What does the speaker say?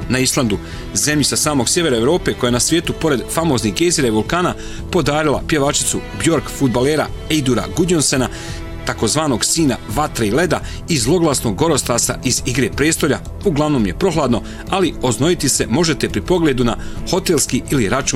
na Islandu, zemlji sa samog sjevera Europe koja je na svijetu pored famoznih gejzera i vulkana podarila pjevačicu Björk fudbalera Eidura Gudjonssena, takozvanog sina vatre i leda i zloglasnog gorostasa iz Igre prijestolja. Uglavnom je prohladno, ali oznojiti se možete pri pogledu na hotelski ili račun